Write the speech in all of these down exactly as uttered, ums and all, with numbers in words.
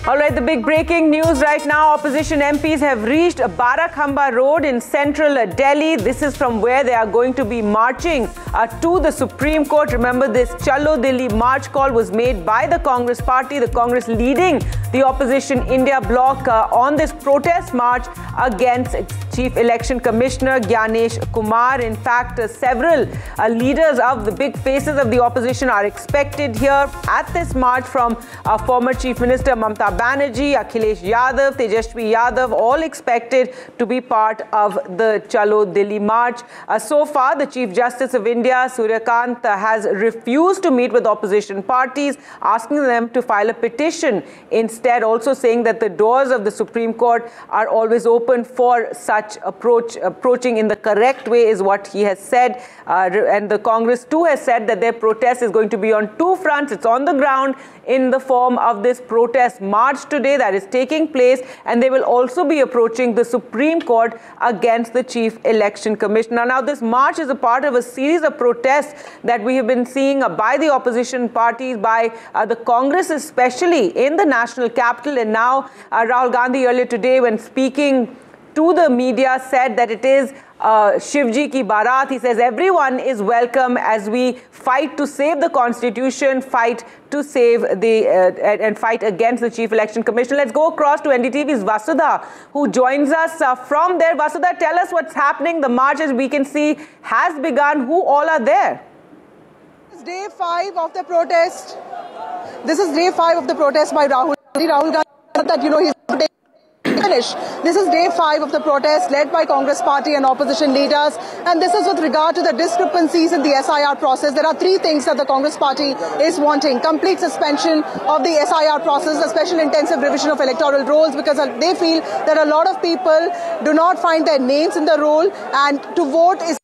All right, the big breaking news right now. Opposition M Ps have reached Barakhamba Road in central Delhi. This is from where they are going to be marching uh, to the Supreme Court. Remember, this Chalo Delhi march call was made by the Congress party, the Congress leading the opposition India bloc uh, on this protest march against Chief Election Commissioner Gyanesh Kumar. In fact, uh, several uh, leaders of the big faces of the opposition are expected here at this march, from uh, former Chief Minister Mamata Banerjee, Akhilesh Yadav, Tejashwi Yadav, all expected to be part of the Chalo Delhi march. Uh, so far, the Chief Justice of India, Surya Kant, uh, has refused to meet with opposition parties, asking them to file a petition instead, also saying that the doors of the Supreme Court are always open for such approach. Approaching in the correct way is what he has said. Uh, and the Congress too has said that their protest is going to be on two fronts. It's on the ground in the form of this protest march today that is taking place, and they will also be approaching the Supreme Court against the Chief Election Commissioner. Now, this march is a part of a series of protests that we have been seeing uh, by the opposition parties, by uh, the Congress especially in the national capital. And now uh, Rahul Gandhi earlier today, when speaking to the media, said that it is uh, Shivji ki Baraat. He says everyone is welcome as we fight to save the constitution, fight to save the uh, and fight against the Chief Election Commissioner. Let's go across to N D T V's Vasudha, who joins us uh, from there. Vasudha, tell us what's happening. The march, as we can see, has begun. Who all are there? This is day five of the protest. This is day five of the protest by Rahul Gandhi. Rahul Gandhi, that you know he's finished. This is day five of the protest led by Congress party and opposition leaders, and this is with regard to the discrepancies in the S I R process. There are three things that the Congress party is wanting: complete suspension of the S I R process, a special intensive revision of electoral rolls, because they feel that a lot of people do not find their names in the roll, and to vote is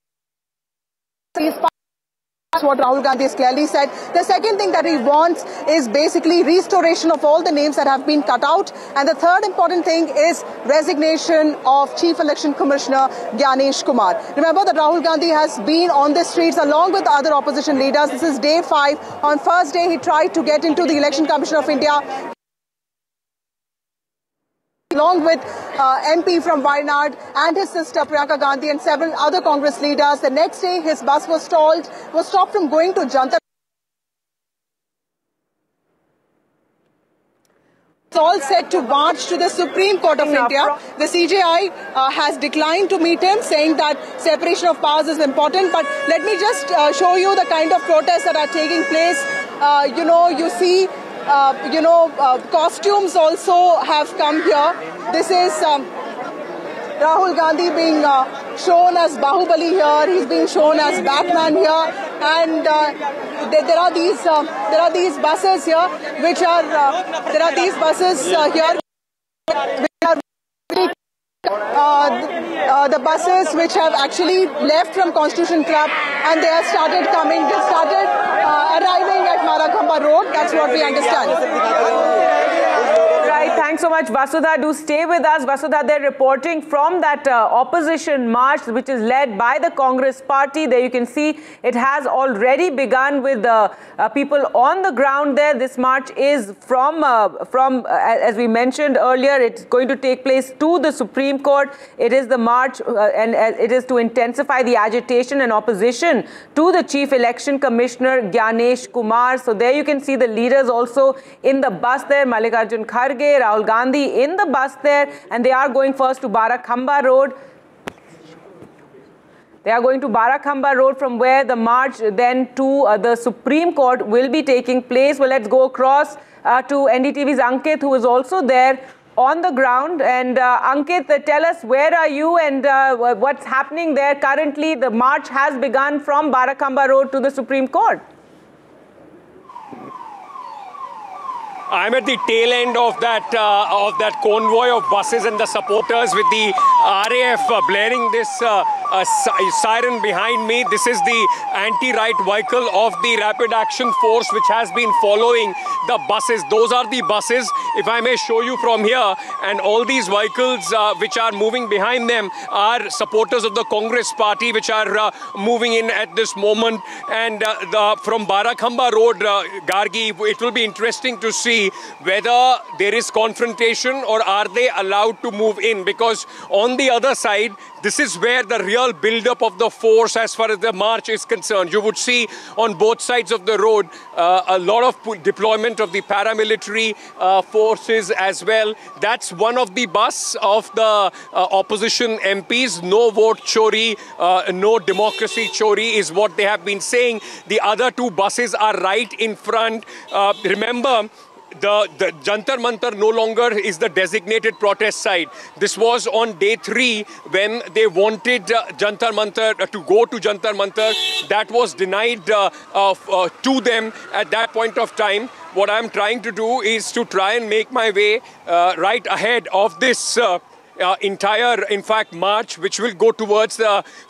what Rahul Gandhi has clearly said. The second thing that he wants is basically restoration of all the names that have been cut out. And the third important thing is resignation of Chief Election Commissioner Gyanesh Kumar. Remember that Rahul Gandhi has been on the streets along with other opposition leaders. This is day five. On first day, he tried to get into the Election Commission of India, along with uh, M P from Wayanad and his sister Priyanka Gandhi and several other Congress leaders. The next day, his bus was stalled, was stopped from going to Jantar. It's all set to march to the Supreme Court of India. The C J I uh, has declined to meet him, saying that separation of powers is important. But let me just uh, show you the kind of protests that are taking place. Uh, you know, you see Uh, you know, uh, costumes also have come here. This is um, Rahul Gandhi being uh, shown as Bahubali here. He's being shown as Batman here, and uh, there, there are these uh, there are these buses here, which are uh, there are these buses uh, here, which are uh, uh, the buses which have actually left from Constitution Club, and they have started coming. They started uh, arriving at Barakhamba Road. That's what we understand. Right, thanks so much, Vasudha. Do stay with us. Vasudha, they're reporting from that uh, opposition march, which is led by the Congress party. There you can see it has already begun with the uh, uh, people on the ground there. This march is from, uh, from uh, as we mentioned earlier, it's going to take place to the Supreme Court. It is the march uh, and uh, it is to intensify the agitation and opposition to the Chief Election Commissioner Gyanesh Kumar. So there you can see the leaders also in the bus there, Mallikarjun Kharge, Rahul Gandhi in the bus there, and they are going first to Barakhamba Road. They are going to Barakhamba Road, from where the march then to uh, the Supreme Court will be taking place. Well, let's go across uh, to N D T V's Ankit, who is also there on the ground. And uh, Ankit, uh, tell us, where are you and uh, what's happening there currently? The march has begun from Barakhamba Road to the Supreme Court. I'm at the tail end of that uh, of that convoy of buses and the supporters, with the R A F uh, blaring this uh, a siren behind me. This is the anti-riot vehicle of the Rapid Action Force, which has been following the buses. Those are the buses, if I may show you from here. And all these vehicles uh, which are moving behind them are supporters of the Congress party, which are uh, moving in at this moment. And uh, the, from Barakhamba Road, uh, Gargi, it will be interesting to see whether there is confrontation or are they allowed to move in, because on the other side, this is where the real build-up of the force as far as the march is concerned. You would see on both sides of the road uh, a lot of deployment of the paramilitary uh, forces as well. That's one of the bus of the uh, opposition M Ps. No vote chori, uh, no democracy chori is what they have been saying. The other two buses are right in front. Uh, remember, The, the Jantar Mantar no longer is the designated protest site. This was on day three when they wanted uh, Jantar Mantar uh, to go to Jantar Mantar. That was denied uh, uh, uh, to them at that point of time. What I'm trying to do is to try and make my way uh, right ahead of this uh, Uh, entire, in fact, march, which will go towards the